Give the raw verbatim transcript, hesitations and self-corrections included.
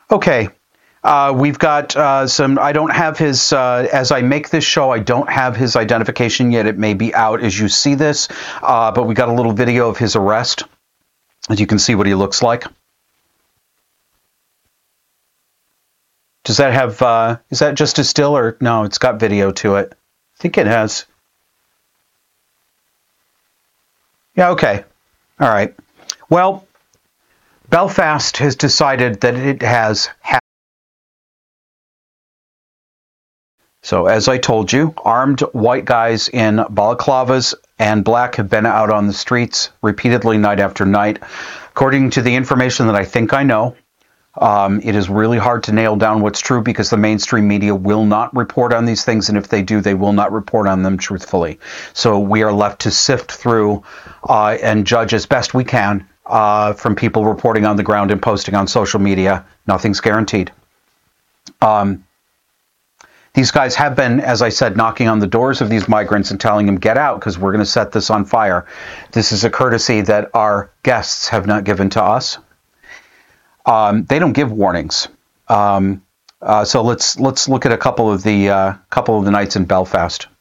Okay. Uh, we've got uh, some, I don't have his, uh, as I make this show, I don't have his identification yet. It may be out as you see this, uh, but we got a little video of his arrest, as you can see what he looks like. Does that have, uh, is that just a still or no, it's got video to it. I think it has. Yeah, okay. All right. Well, Belfast has decided that it has ha- So as I told you, armed white guys in balaclavas and black have been out on the streets repeatedly night after night. According to the information that I think I know, um, it is really hard to nail down what's true because the mainstream media will not report on these things, and if they do, they will not report on them truthfully. So we are left to sift through uh, and judge as best we can uh, from people reporting on the ground and posting on social media. Nothing's guaranteed. Um, These guys have been, as I said, knocking on the doors of these migrants and telling them, get out because we're going to set this on fire. This is a courtesy that our guests have not given to us. Um, they don't give warnings. Um, uh, so let's let's look at a couple of the uh, couple of the nights in Belfast.